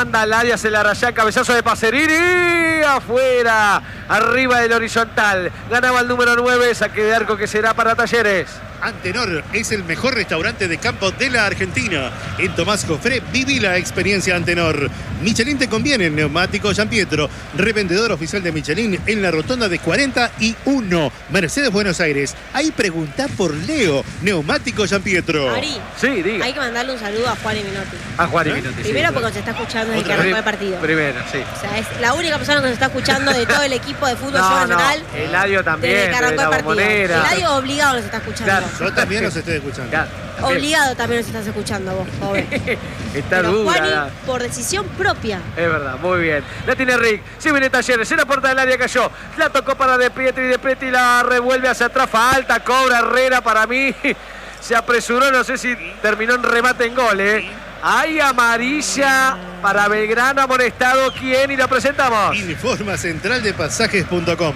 manda al área, se la raya, cabezazo de Pacerini, afuera, arriba del horizontal. Ganaba el número 9, saque de arco que será para Talleres. Antenor es el mejor restaurante de campo de la Argentina. En Tomás Jofré viví la experiencia Antenor. Michelin te conviene, Neumático Gianpietro, revendedor oficial de Michelin en la rotonda de 41, Mercedes, Buenos Aires. Ahí preguntá por Leo, Neumático Gianpietro. Ari, sí, diga. Hay que mandarle un saludo a Juan y Minotti. A Juan y Minotti. Primero sí, porque se está escuchando desde que arrancó el partido. Primero, sí. O sea, es la única persona que nos está escuchando de todo el equipo de fútbol nacional. Eladio también, desde que arrancó el partido. Bombonera. Eladio obligado nos está escuchando. Claro. Yo también los estoy escuchando. Claro. Obligado también nos estás escuchando vos, joven. Está Pero dura. Juani, por decisión propia. Es verdad, muy bien. La tiene Rick. Sí viene Talleres. En la puerta del área cayó. La tocó para De Pietri. De Pietri la revuelve hacia atrás. Falta. Cobra Herrera para mí. Se apresuró. No sé si terminó en remate en gol. Hay amarilla para Belgrano. Amonestado. ¿Quién? Y lo presentamos. Informa central de pasajes.com.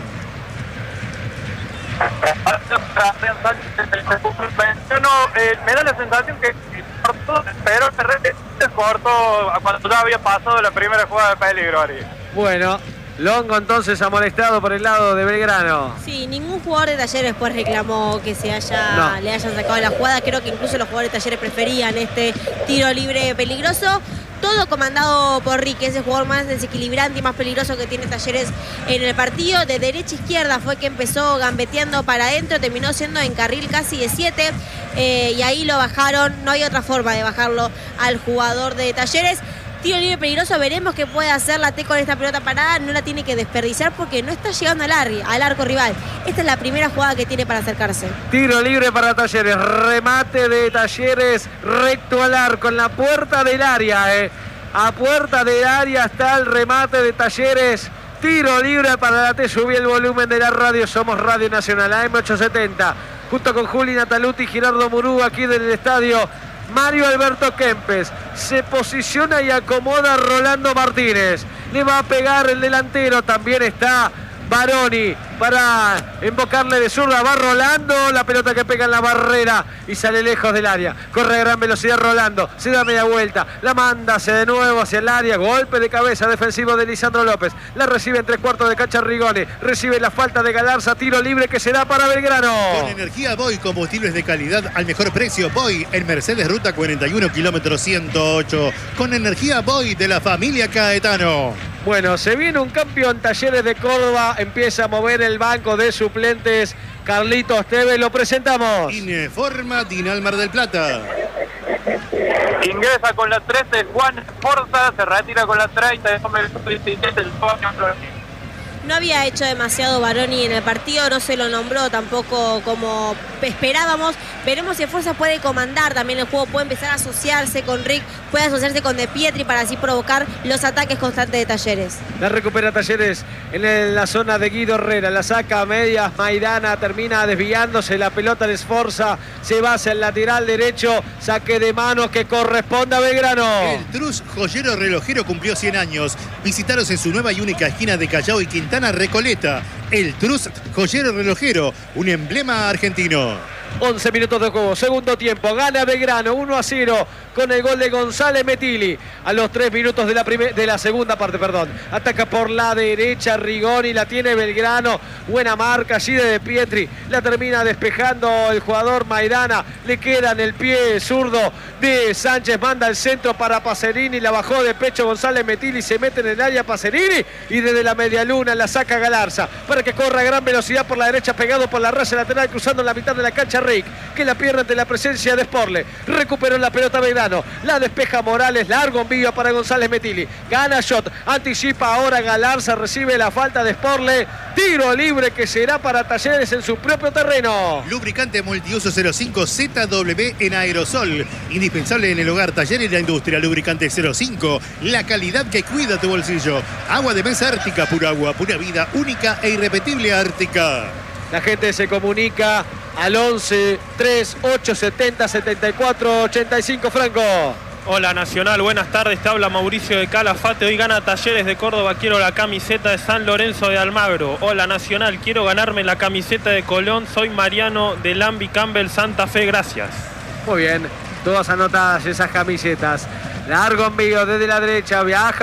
Me da la sensación que cortó, pero se cortó cuando ya había pasado la primera jugada de peligro, Ari. Bueno, Longo entonces amonestado por el lado de Belgrano. Sí, ningún jugador de Talleres después reclamó que le hayan sacado la jugada. Creo que incluso los jugadores de Talleres preferían este tiro libre peligroso. Todo comandado por Rick, ese jugador más desequilibrante y más peligroso que tiene Talleres en el partido. De derecha a izquierda fue que empezó gambeteando para adentro, terminó siendo en carril casi de 7 y ahí lo bajaron. No hay otra forma de bajarlo al jugador de Talleres. Tiro libre peligroso, veremos qué puede hacer la T con esta pelota parada. No la tiene que desperdiciar porque no está llegando al arco rival. Esta es la primera jugada que tiene para acercarse. Tiro libre para Talleres, remate de Talleres recto al arco en la puerta del área. A puerta del área está el remate de Talleres. Tiro libre para la T. Subí el volumen de la radio. Somos Radio Nacional AM870. Junto con Juli Nataluti y Gerardo Murú aquí del estadio Mario Alberto Kempes. Se posiciona y acomoda Rolando Martínez. Le va a pegar el delantero. También está Baroni para invocarle de zurda. Va Rolando, la pelota que pega en la barrera y sale lejos del área. Corre a gran velocidad Rolando, se da media vuelta, la manda hacia de nuevo hacia el área. Golpe de cabeza defensivo de Lisandro López. La recibe en 3/4 de cancha Rigoni. Recibe la falta de Galarza. Tiro libre que se da para Belgrano. Con energía Boy, combustibles de calidad al mejor precio. Boy en Mercedes Ruta 41, kilómetro 108. Con energía Boy de la familia Caetano. Bueno, se viene un cambio en Talleres de Córdoba. Empieza a mover el banco de suplentes. Carlitos Tevez, lo presentamos. Informa Dinal Mar del Plata. Ingresa con la 13 Juan Forza, se retira con la 30 de No había hecho demasiado Baroni en el partido, no se lo nombró tampoco como esperábamos. Veremos si Forza puede comandar también el juego, puede empezar a asociarse con Rick, puede asociarse con De Pietri para así provocar los ataques constantes de Talleres. La recupera Talleres en la zona de Guido Herrera, la saca a medias, Maidana termina desviándose, la pelota de Sforza se va hacia el lateral derecho, saque de manos que corresponde a Belgrano. El Trus Joyero Relojero cumplió 100 años. Visitaros en su nueva y única esquina de Callao y Quintana Recoleta. El Trus Joyero Relojero, un emblema argentino. 11 minutos de juego, segundo tiempo, gana Belgrano 1-0 con el gol de González Metilli a los 3 minutos de la segunda parte, perdón. Ataca por la derecha Rigoni, la tiene Belgrano, buena marca allí de Pietri, la termina despejando el jugador Maidana, le queda en el pie zurdo de Sánchez, manda el centro para Pacerini, la bajó de pecho González Metilli, se mete en el área Pacerini y desde la media luna la saca Galarza para que corra a gran velocidad por la derecha, pegado por la raya lateral, cruzando la mitad de la cancha Rick, que la pierde ante la presencia de Sporle. Recuperó la pelota Belgrano, la despeja Morales, largo envío para González Metilli, gana shot, anticipa ahora Galarza, recibe la falta de Sporle, tiro libre que será para Talleres en su propio terreno. Lubricante multiuso 05 ZW en aerosol, indispensable en el hogar, taller y la industria. Lubricante 05, la calidad que cuida tu bolsillo. Agua de mesa Ártica, pura agua, pura vida, única e irrepetible Ártica. La gente se comunica al 11 38 70 74 85. Franco. Hola Nacional, buenas tardes, te habla Mauricio de Calafate. Hoy gana Talleres de Córdoba, quiero la camiseta de San Lorenzo de Almagro. Hola Nacional, quiero ganarme la camiseta de Colón. Soy Mariano de Lambi Campbell, Santa Fe, gracias. Muy bien, todas anotadas esas camisetas. Largo envío desde la derecha. Viaja